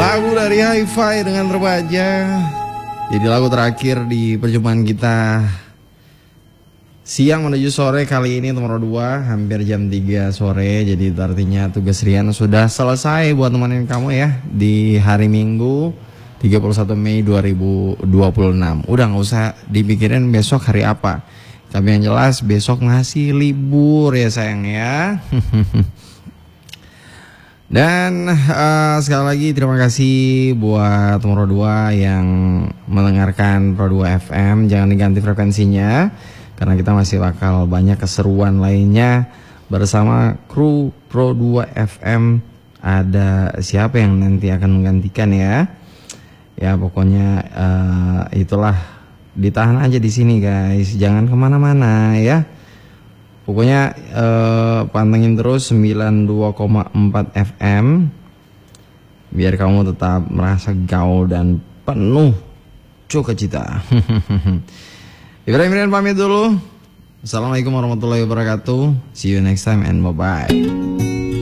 Lagu dari Hi-Fi dengan Remaja. Jadi lagu terakhir di perjumpaan kita siang menuju sore kali ini nomor 2, hampir jam 3 sore. Jadi itu artinya tugas Rian sudah selesai buat temenin kamu ya di hari Minggu 31 Mei 2026. Udah gak usah dipikirin besok hari apa. Tapi yang jelas besok ngasih libur ya sayang ya. Dan sekali lagi terima kasih buat nomor 2 yang mendengarkan Pro 2 FM. Jangan diganti frekuensinya karena kita masih bakal banyak keseruan lainnya bersama kru Pro 2 FM. Ada siapa yang nanti akan menggantikan ya? Ya pokoknya itulah, ditahan aja di sini guys, jangan kemana-mana ya. Pokoknya pantengin terus 92,4 FM biar kamu tetap merasa gaul dan penuh cita. Ibrahim Rian pamit dulu. Assalamualaikum warahmatullahi wabarakatuh. See you next time and bye-bye.